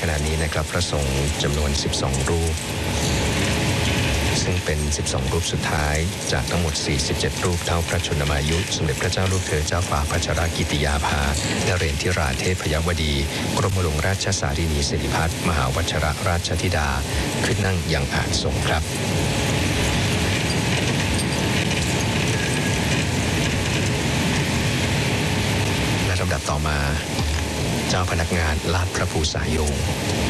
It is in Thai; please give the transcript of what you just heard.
ขณะนี้นะครับพระสงฆ์จำนวน12รูปซึ่งเป็น12รูปสุดท้ายจากทั้งหมด47รูปเท่าพระชนมายุสมเด็จพระเจ้าลูกเธอเจ้าฟ้าพัชรกิติยาภานเรนทิราเทพยวดีกรมหลวงราชสารีนีสิริพัฒน์มหาวัชรราชธิดาขึ้นนั่งยังอาสงครับและลำดับต่อมาเจ้าพนักงานลาดพระภูษายง